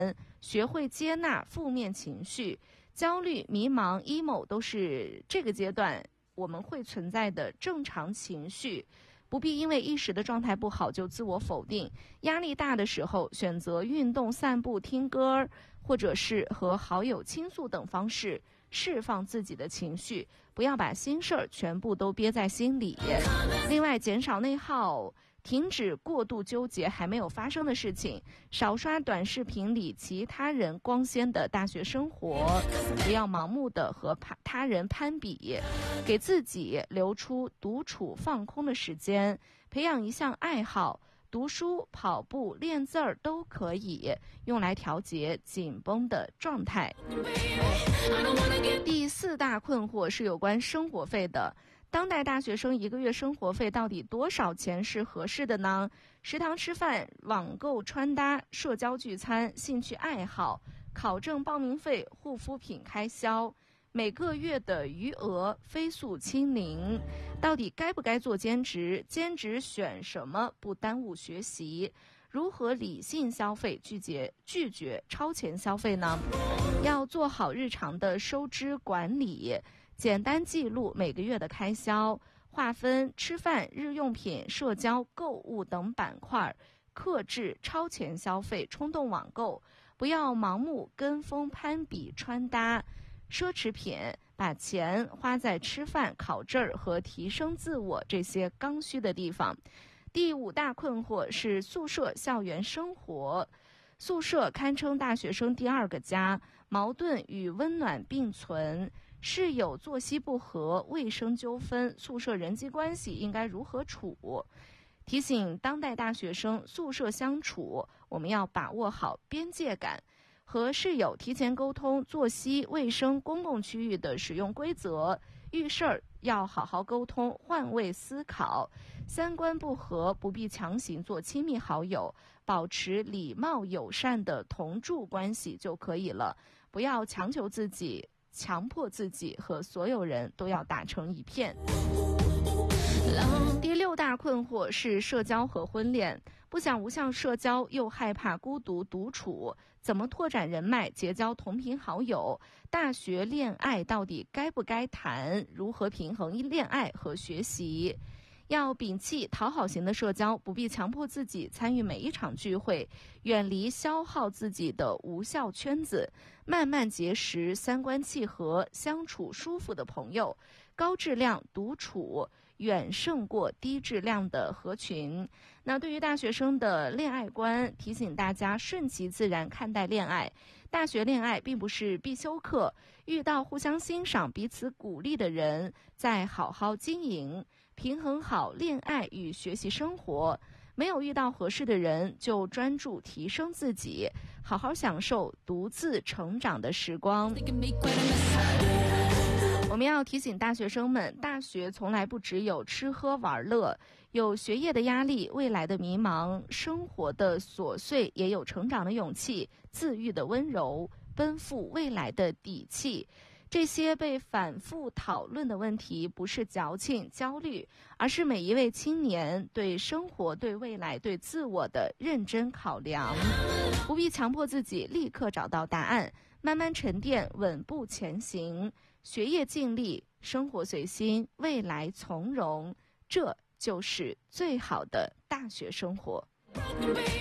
学会接纳负面情绪，焦虑、迷茫、emo 都是这个阶段我们会存在的正常情绪，不必因为一时的状态不好就自我否定。压力大的时候，选择运动、散步、听歌，或者是和好友倾诉等方式释放自己的情绪，不要把心事儿全部都憋在心里。另外，减少内耗，停止过度纠结还没有发生的事情，少刷短视频里其他人光鲜的大学生活，不要盲目的和他人攀比，给自己留出独处放空的时间，培养一项爱好，读书、跑步、练字儿都可以用来调节紧绷的状态。第4大困惑是有关生活费的。当代大学生1个月生活费到底多少钱是合适的呢？食堂吃饭、网购穿搭、社交聚餐、兴趣爱好、考证报名费、护肤品开销，每个月的余额飞速清零。到底该不该做兼职？兼职选什么不耽误学习？如何理性消费，拒绝超前消费呢？要做好日常的收支管理，简单记录每个月的开销，划分吃饭、日用品、社交、购物等板块，克制超前消费、冲动网购，不要盲目跟风攀比穿搭、奢侈品，把钱花在吃饭、考证和提升自我这些刚需的地方。第5大困惑是宿舍校园生活。宿舍堪称大学生第2个家，矛盾与温暖并存，室友作息不合、卫生纠纷，宿舍人际关系应该如何处？提醒当代大学生，宿舍相处我们要把握好边界感，和室友提前沟通作息、卫生、公共区域的使用规则，遇事儿要好好沟通，换位思考，三观不合不必强行做亲密好友，保持礼貌友善的同住关系就可以了，不要强迫自己和所有人都要打成一片。第6大困惑是社交和婚恋。不想无效社交，又害怕孤独独处，怎么拓展人脉，结交同频好友？大学恋爱到底该不该谈？如何平衡恋爱和学习？要摒弃讨好型的社交，不必强迫自己参与每一场聚会，远离消耗自己的无效圈子，慢慢结识三观契合、相处舒服的朋友。高质量独处远胜过低质量的合群。那对于大学生的恋爱观，提醒大家顺其自然看待恋爱。大学恋爱并不是必修课，遇到互相欣赏、彼此鼓励的人，再好好经营，平衡好恋爱与学习生活。没有遇到合适的人，就专注提升自己，好好享受独自成长的时光。我们要提醒大学生们，大学从来不只有吃喝玩乐，有学业的压力、未来的迷茫、生活的琐碎，也有成长的勇气、自愈的温柔、奔赴未来的底气。这些被反复讨论的问题，不是矫情、焦虑，而是每一位青年对生活、对未来、对自我的认真考量。不必强迫自己立刻找到答案，慢慢沉淀，稳步前行。学业尽力，生活随心，未来从容，这就是最好的大学生活。